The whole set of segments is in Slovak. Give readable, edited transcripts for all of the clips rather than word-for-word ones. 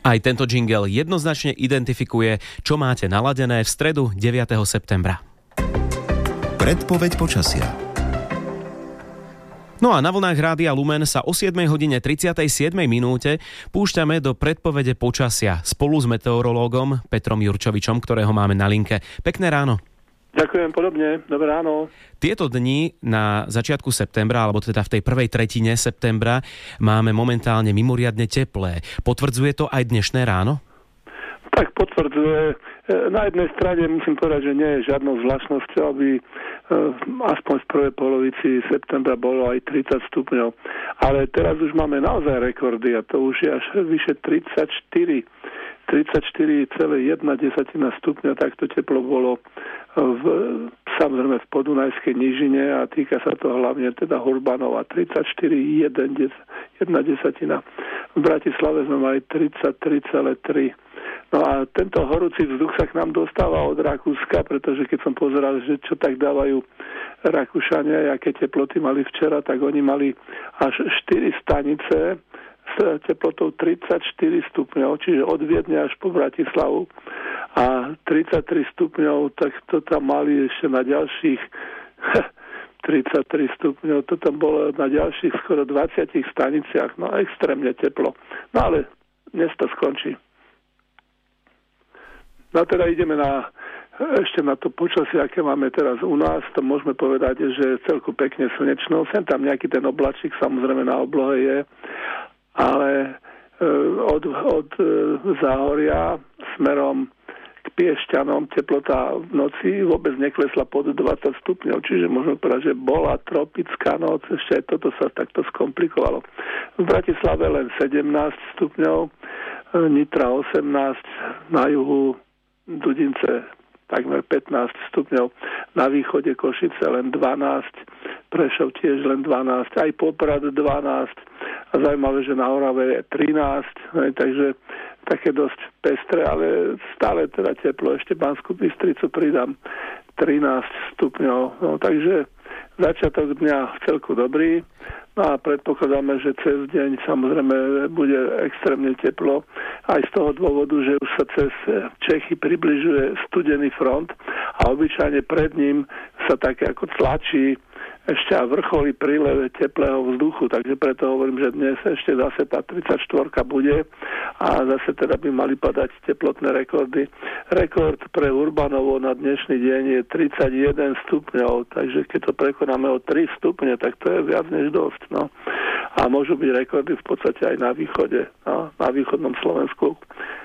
Aj tento jingle jednoznačne identifikuje, čo máte naladené v stredu 9. septembra. Predpoveď počasia. No a na vlnách Rádia Lumen sa o 7:37 púšťame do predpovede počasia spolu s meteorológom Petrom Jurčovičom, ktorého máme na linke. Pekné ráno. Ďakujem podobne, dobré ráno. Tieto dni na začiatku septembra, alebo teda v tej prvej tretine septembra, máme momentálne mimoriadne teplé. Potvrdzuje to aj dnešné ráno? Tak potvrdzuje. Na jednej strane musím povedať, že nie je žiadnou zvláštnosťou, aby aspoň v prvej polovici septembra bolo aj 30 stupňov. Ale teraz už máme naozaj rekordy a to už je až vyše 34,1 stupňa, takto teplo bolo samozrejme v Podunajskej nížine a týka sa to hlavne teda Hurbanova 34,1. V Bratislave sme mali 33,3. No a tento horúci vzduch sa k nám dostáva od Rakúska, pretože keď som pozeral, že čo tak dávajú Rakúšania, aké teploty mali včera, tak oni mali až 4 stanice s teplotou 34 stupňov, čiže od Viedne až po Bratislavu. A 33 stupňov, tak to tam mali ešte na ďalších 33 stupňov, to tam bolo na ďalších skoro 20 staniciach, no extrémne teplo. No ale dnes to skončí. No teda ideme ešte na to počasie, aké máme teraz u nás, to môžeme povedať, že celku pekne slnečno, sem tam nejaký ten oblačík samozrejme na oblohe je, ale od Záhoria smerom k Piešťanom teplota v noci vôbec neklesla pod 20 stupňov, čiže môžeme povedať, že bola tropická noc, ešte aj toto sa takto skomplikovalo. V Bratislave len 17 stupňov, Nitra 18, na juhu Dudince takmer 15 stupňov, na východe Košice len 12, Prešov tiež len 12, aj Poprad 12 a zaujímavé, že na Orave je 13, takže také dosť pestré, ale stále teda teplo, ešte Banskú Bystricu pridám 13 stupňov, no takže začiatok dňa celku dobrý, no a predpokladáme, že cez deň samozrejme bude extrémne teplo, aj z toho dôvodu, že už sa cez Čechy približuje studený front a obyčajne pred ním sa tak ako tlačí ešte a vrcholí prílev teplého vzduchu, takže preto hovorím, že dnes ešte zase tá 34 bude a zase teda by mali padať teplotné rekordy. Rekord pre Urbanovo na dnešný deň je 31 stupňov, takže keď to prekonáme o 3 stupne, tak to je viac než dosť. No. A môžu byť rekordy v podstate aj na východe, no, na východnom Slovensku.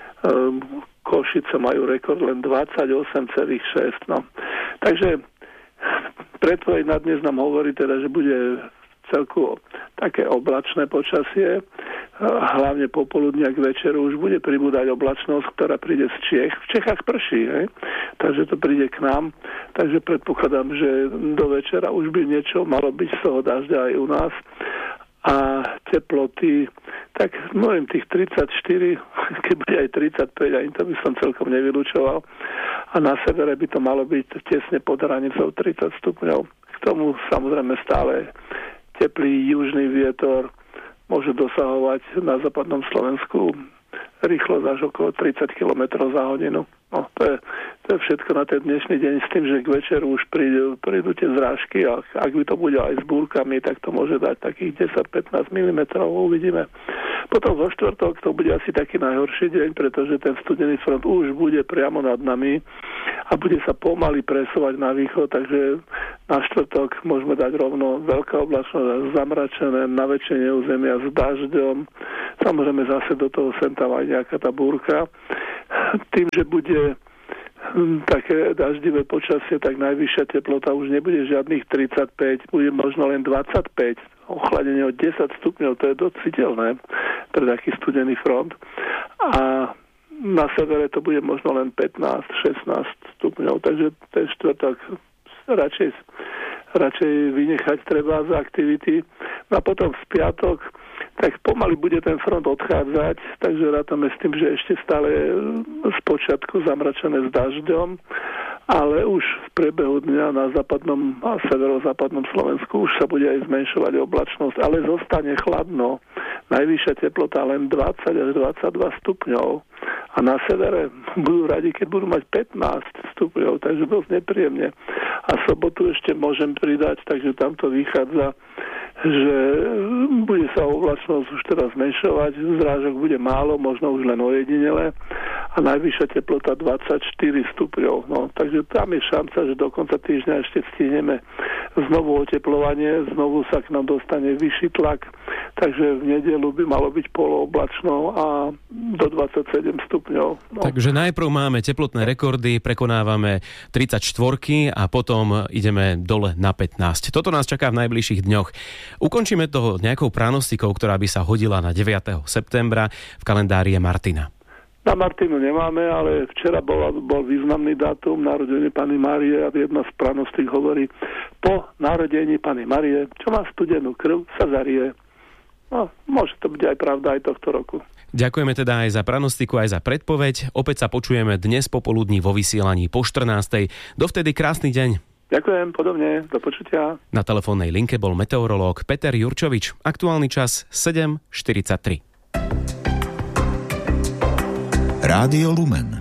Košice majú rekord len 28,6. No. Takže predpoveď na dnes nám hovorí teda, že bude celku také oblačné počasie, hlavne popoludní a k večeru už bude pribúdať oblačnosť, ktorá príde z Čiech. V Čechách prší, takže to príde k nám, takže predpokladám, že do večera už by niečo malo byť z toho dažďa aj u nás. A teploty, tak môžem tých 34, keď bude aj 35, ani to by som celkom nevylučoval. A na severe by to malo byť tesne pod hranicou 30 stupňov. K tomu samozrejme stále teplý južný vietor môže dosahovať na západnom Slovensku rýchlosť až okolo 30 km za hodinu. No, to je všetko na ten dnešný deň s tým, že k večeru už prídu tie zrážky a ak by to bude aj s búrkami, tak to môže dať takých 10-15 mm, uvidíme. Potom vo štvrtok to bude asi taký najhorší deň, pretože ten studený front už bude priamo nad nami a bude sa pomaly presúvať na východ, takže na štvrtok môžeme dať rovno veľká oblačnosť, zamračené na väčšine územia s dažďom. Samozrejme zase do toho sem tam aj nejaká tá búrka. Tým, že bude také daždivé počasie, tak najvyššia teplota už nebude žiadnych 35, bude možno len 25. Ochladenie o 10 stupňov, to je dosť citeľné pre taký studený front. A na severe to bude možno len 15-16 stupňov, takže ten štvrtok radšej vynechať treba z aktivity. No a potom v piatok tak pomaly bude ten front odchádzať, takže rátame s tým, že ešte stále z počiatku zamračené s dažďom ale už v priebehu dňa na západnom a severozápadnom Slovensku už sa bude aj zmenšovať oblačnosť, ale zostane chladno. Najvyššia teplota len 20 až 22 stupňov. A na severe budú radi, keď budú mať 15 stupňov, takže dosť nepríjemne. A sobotu ešte môžem pridať, takže tam to vychádza, že bude sa oblačnosť už teraz zmenšovať, zrážok bude málo, možno už len ojedinele a najvyššia teplota 24 stupňov. No, takže tam je šanca, že do konca týždňa ešte stihneme znovu oteplovanie, znovu sa k nám dostane vyšší tlak, takže v nedeľu by malo byť polooblačno a do 27 stupňov. No. Takže najprv máme teplotné rekordy, prekonávame 34 a potom ideme dole na 15. Toto nás čaká v najbližších dňoch. Ukončíme to nejakou pranostikou, ktorá by sa hodila na 9. septembra v kalendári Martina. Na Martinu nemáme, ale včera bol významný dátum narodení Panny Márie a jedna z pranostík hovorí, po narodení Panny Márie, čo má studenú krv, sa zarie. No, môže to byť aj pravda aj tohto roku. Ďakujeme teda aj za pranostiku, aj za predpoveď. Opäť sa počujeme dnes popoludní vo vysielaní po 14. Dovtedy krásny deň. Ďakujem, podobne, do počutia. Na telefónnej linke bol meteorológ Peter Jurčovič. Aktuálny čas 7:43. Rádio Lumen.